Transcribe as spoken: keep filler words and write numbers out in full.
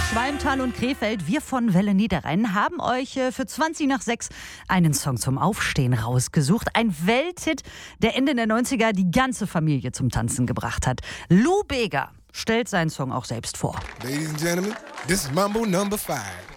Schwalmtal und Krefeld, wir von Welle Niederrhein haben euch für zwanzig nach sechs einen Song zum Aufstehen rausgesucht. Ein Welthit, der Ende der neunziger die ganze Familie zum Tanzen gebracht hat. Lou Bega stellt seinen Song auch selbst vor. Ladies and gentlemen, this is Mambo number five.